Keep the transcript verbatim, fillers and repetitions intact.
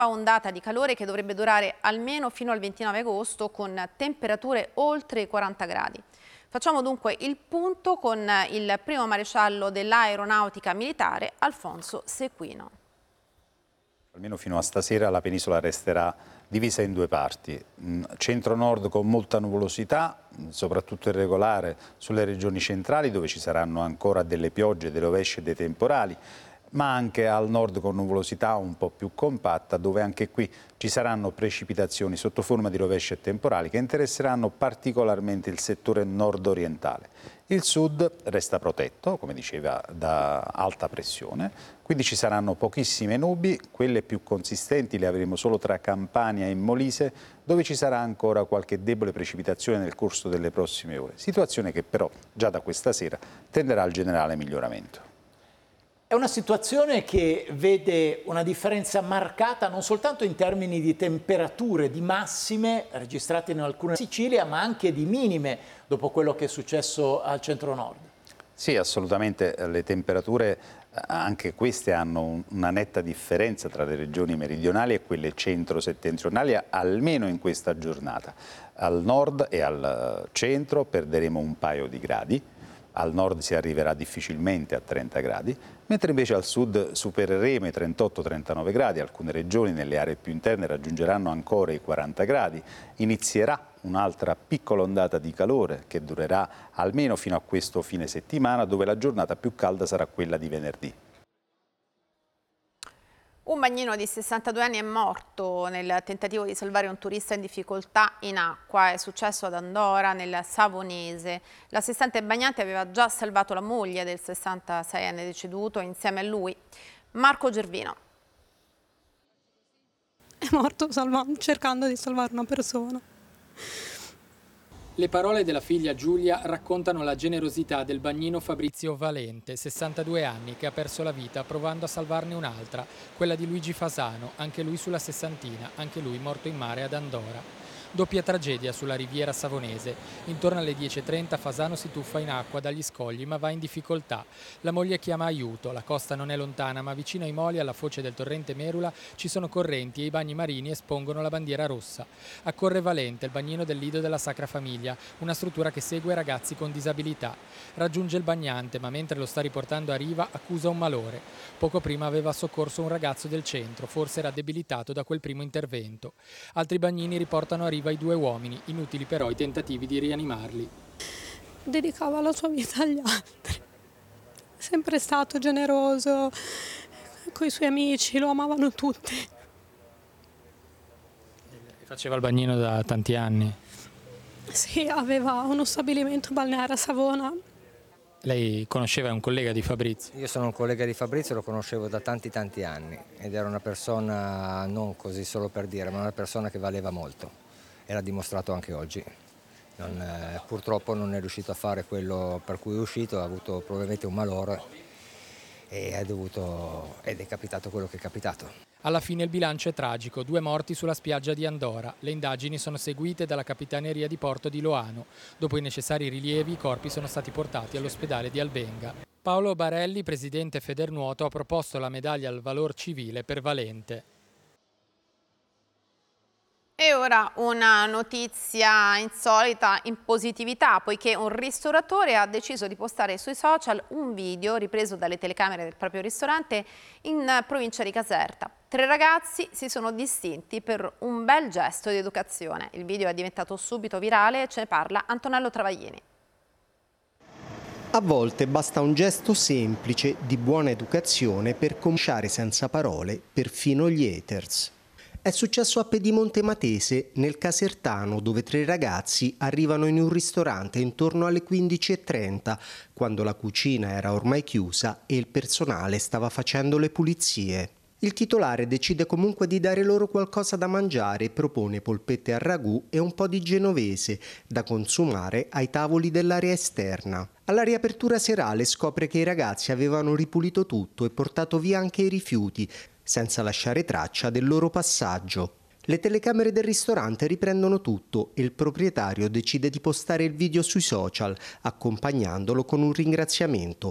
Ondata di calore che dovrebbe durare almeno fino al ventinove agosto con temperature oltre i quaranta gradi. Facciamo dunque il punto con il primo maresciallo dell'aeronautica militare, Alfonso Sequino. Almeno fino a stasera la penisola resterà divisa in due parti, centro-nord con molta nuvolosità, soprattutto irregolare sulle regioni centrali dove ci saranno ancora delle piogge, delle rovesce e dei temporali, ma anche al nord con nuvolosità un po' più compatta, dove anche qui ci saranno precipitazioni sotto forma di rovesce e temporali che interesseranno particolarmente il settore nord-orientale. Il sud resta protetto, come diceva, da alta pressione, quindi ci saranno pochissime nubi, quelle più consistenti le avremo solo tra Campania e Molise, dove ci sarà ancora qualche debole precipitazione nel corso delle prossime ore, situazione che però già da questa sera tenderà al generale miglioramento. È una situazione che vede una differenza marcata non soltanto in termini di temperature, di massime registrate in alcune Sicilia, ma anche di minime dopo quello che è successo al centro-nord. Sì, assolutamente. Le temperature, anche queste, hanno una netta differenza tra le regioni meridionali e quelle centro-settentrionali, almeno in questa giornata. Al nord e al centro perderemo un paio di gradi. Al nord si arriverà difficilmente a trenta gradi, mentre invece al sud supereremo i trentotto trentanove gradi, alcune regioni nelle aree più interne raggiungeranno ancora i quaranta gradi, inizierà un'altra piccola ondata di calore che durerà almeno fino a questo fine settimana, dove la giornata più calda sarà quella di venerdì. Un bagnino di sessantadue anni è morto nel tentativo di salvare un turista in difficoltà in acqua. È successo ad Andora, nel Savonese. L'assistente bagnante aveva già salvato la moglie del sessantaseienne deceduto insieme a lui. Marco Gervino. È morto salvando, cercando di salvare una persona. Le parole della figlia Giulia raccontano la generosità del bagnino Fabrizio Valente, sessantadue anni, che ha perso la vita provando a salvarne un'altra, quella di Luigi Fasano, anche lui sulla sessantina, anche lui morto in mare ad Andora. Doppia tragedia sulla riviera savonese. Intorno alle dieci e trenta Fasano si tuffa in acqua dagli scogli ma va in difficoltà. La moglie chiama aiuto, la costa non è lontana ma vicino ai moli alla foce del torrente Merula ci sono correnti e i bagni marini espongono la bandiera rossa. Accorre Valente, il bagnino del Lido della Sacra Famiglia, una struttura che segue ragazzi con disabilità. Raggiunge il bagnante ma mentre lo sta riportando a riva accusa un malore. Poco prima aveva soccorso un ragazzo del centro, forse era debilitato da quel primo intervento. Altri bagnini riportano a riva i due uomini, inutili però i tentativi di rianimarli. Dedicava la sua vita agli altri. È sempre stato generoso, con i suoi amici, lo amavano tutti. Faceva il bagnino da tanti anni? Sì, aveva uno stabilimento balneare a Savona. Lei conosceva, è un collega di Fabrizio? Io sono un collega di Fabrizio, lo conoscevo da tanti tanti anni ed era una persona, non così solo per dire, ma una persona che valeva molto. Era dimostrato anche oggi. Non, eh, purtroppo non è riuscito a fare quello per cui è uscito, ha avuto probabilmente un malore e è dovuto, ed è capitato quello che è capitato. Alla fine il bilancio è tragico, due morti sulla spiaggia di Andora. Le indagini sono seguite dalla Capitaneria di Porto di Loano. Dopo i necessari rilievi i corpi sono stati portati all'ospedale di Albenga. Paolo Barelli, presidente Federnuoto, ha proposto la medaglia al valor civile per Valente. E ora una notizia insolita in positività, poiché un ristoratore ha deciso di postare sui social un video ripreso dalle telecamere del proprio ristorante in provincia di Caserta. Tre ragazzi si sono distinti per un bel gesto di educazione. Il video è diventato subito virale e ce ne parla Antonello Travaglini. A volte basta un gesto semplice di buona educazione per cominciare senza parole perfino gli haters. È successo a Pedimonte Matese, nel Casertano, dove tre ragazzi arrivano in un ristorante intorno alle quindici e trenta, quando la cucina era ormai chiusa e il personale stava facendo le pulizie. Il titolare decide comunque di dare loro qualcosa da mangiare e propone polpette al ragù e un po' di genovese, da consumare ai tavoli dell'area esterna. Alla riapertura serale scopre che i ragazzi avevano ripulito tutto e portato via anche i rifiuti, senza lasciare traccia del loro passaggio. Le telecamere del ristorante riprendono tutto e il proprietario decide di postare il video sui social, accompagnandolo con un ringraziamento.